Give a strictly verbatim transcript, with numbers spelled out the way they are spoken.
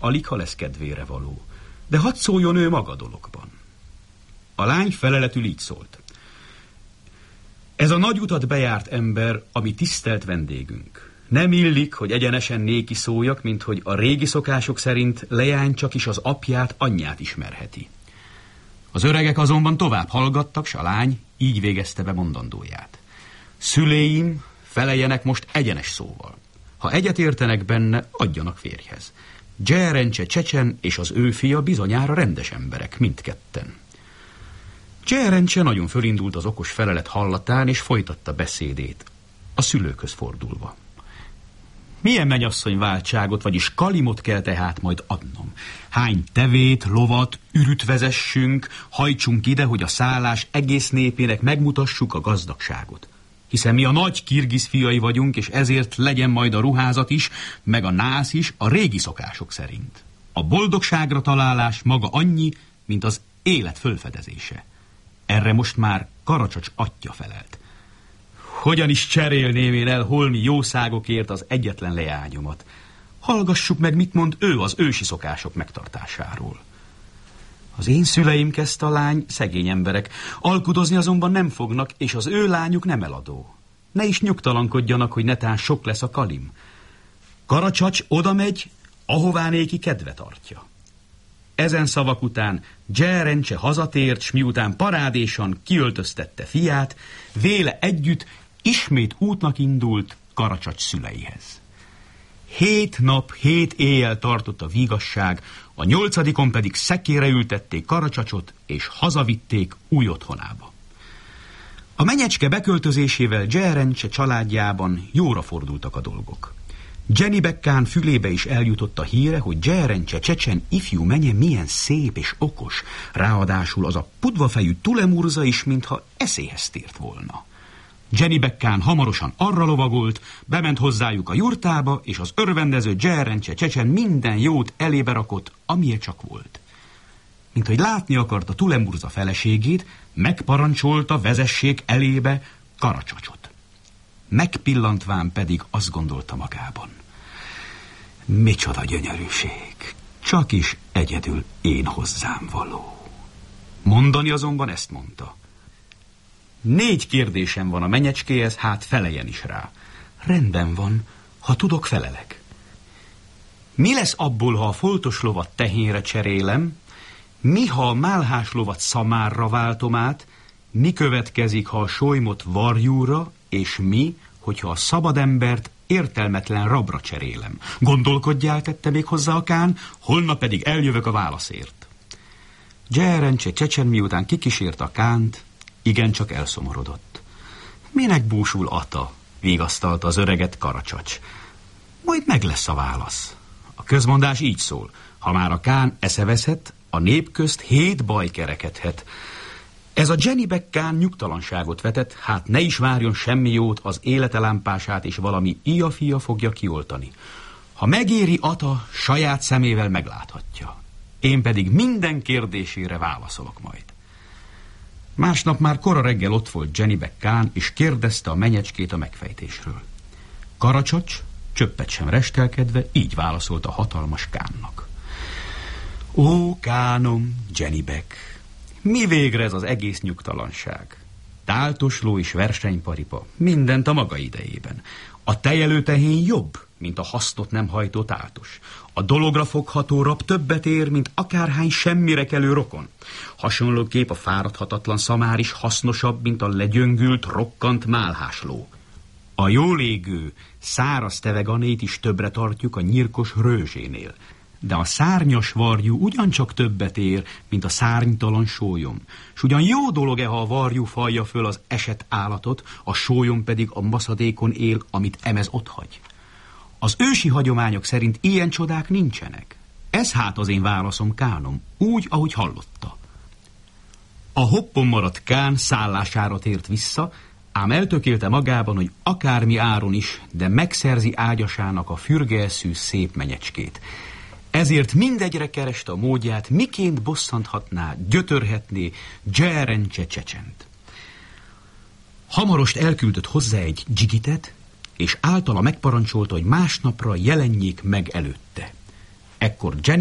alig ha lesz kedvére való. De hadd szóljon ő maga dologban. A lány feleletül így szólt. Ez a nagy utat bejárt ember, ami tisztelt vendégünk. Nem illik, hogy egyenesen néki szóljak, mint hogy a régi szokások szerint leány csak is az apját, anyját ismerheti. Az öregek azonban tovább hallgattak, s a lány így végezte be mondandóját. Szüleim, feleljenek most egyenes szóval. Ha egyet értenek benne, adjanak férjhez. Dzserencse Csecsen és az ő fia bizonyára rendes emberek, mindketten. Dzserencse nagyon fölindult az okos felelet hallatán, és folytatta beszédét, a szülőkhöz fordulva. Milyen mennyasszony váltságot, vagyis kalimot kell tehát majd adnom? Hány tevét, lovat, ürüt vezessünk, hajtsunk ide, hogy a szállás egész népének megmutassuk a gazdagságot. Hiszen mi a nagy kirgiz fiai vagyunk, és ezért legyen majd a ruházat is, meg a nász is a régi szokások szerint. A boldogságra találás maga annyi, mint az élet fölfedezése. Erre most már Karacsacs atya felelt. Hogyan is cserélném én el holmi jószágokért az egyetlen leányomat? Hallgassuk meg, mit mond ő az ősi szokások megtartásáról. Az én szüleim, kezdte a lány, szegény emberek, alkudozni azonban nem fognak, és az ő lányuk nem eladó. Ne is nyugtalankodjanak, hogy netán sok lesz a kalim. Karacsacs oda megy, ahová néki kedve tartja. Ezen szavak után Dzserencse hazatért, s miután parádésan kiöltöztette fiát, véle együtt ismét útnak indult Karacsacs szüleihez. Hét nap, hét éjjel tartott a vígasság, a nyolcadikon pedig szekére ültették Karacsacsot, és hazavitték új otthonába. A menyecske beköltözésével Dzserencse családjában jóra fordultak a dolgok. Jenibek Kán fülébe is eljutott a híre, hogy Dzserencse Csecsen ifjú menye milyen szép és okos, ráadásul az a pudvafejű Tulemurza is, mintha eszéhez tért volna. Jenibek Kán hamarosan arra lovagolt, bement hozzájuk a jurtába, és az örvendező Dzserencse Csecsen minden jót elébe rakott, amilyen csak volt. Mint hogy látni akarta Tulemurza feleségét, megparancsolta, vezessék elébe Karacsacsot. Megpillantván pedig azt gondolta magában. Micsoda gyönyörűség, csak is egyedül én hozzám való. Mondani azonban ezt mondta. Négy kérdésem van a menyecskéhez, hát feleljen is rá. Rendben van, ha tudok, felelek. Mi lesz abból, ha a foltos lovat tehénre cserélem? Mi, ha a málhás lovat szamárra váltom át? Mi következik, ha a solymot varjúra? És mi, hogyha a szabad embert értelmetlen rabra cserélem? Gondolkodjál, tette még hozzá a Kán, holnap pedig eljövök a válaszért. Dzserencse Csecsen miután kikísért a Kánt, igencsak elszomorodott. Minek búsul ata? Vigasztalta az öreget Karacsacs. Majd meg lesz a válasz. A közmondás így szól, ha már a Kán eszeveszett, a nép közt hét baj kerekedhet. Ez a Jenibek Kán nyugtalanságot vetett, hát ne is várjon semmi jót, az élete lámpását, és valami ia-fia fogja kioltani. Ha megéri, ata saját szemével megláthatja. Én pedig minden kérdésére válaszolok majd. Másnap már kora reggel ott volt Jenibek Kán, és kérdezte a menyecskét a megfejtésről. Karacsacs, csöppet sem restelkedve, így válaszolt a hatalmas Kánnak. Ó, Kánom, Jenibek, mi végre ez az egész nyugtalanság? Táltosló és versenyparipa, mindent a maga idejében. A tejelő tehén jobb, mint a hasztot nem hajtó táltos. A dologra fogható rab többet ér, mint akárhány semmire kelő rokon. Hasonlóképp a fáradhatatlan szamár is hasznosabb, mint a legyöngült, rokkant málhásló. A jól égő, száraz teveganét is többre tartjuk a nyírkos rőzsénél. De a szárnyas varjú ugyancsak többet ér, mint a szárnytalan sólyom. S ugyan jó dolog-e, ha a varjú falja föl az esett állatot, a sólyom pedig a maszadékon él, amit emez otthagy. Az ősi hagyományok szerint ilyen csodák nincsenek. Ez hát az én válaszom, Kánom, úgy, ahogy hallotta. A hoppon maradt Kán szállására tért vissza, ám eltökélte magában, hogy akármi áron is, de megszerzi ágyasának a fürgeeszű szép menyecskét. Ezért mindegyre kereste a módját, miként bosszanthatná, gyötörhetné Dzserencse Csecsent. Hamarost elküldött hozzá egy dzsigitet, és általa megparancsolta, hogy másnapra jelenjék meg előtte. Ekkor Jenny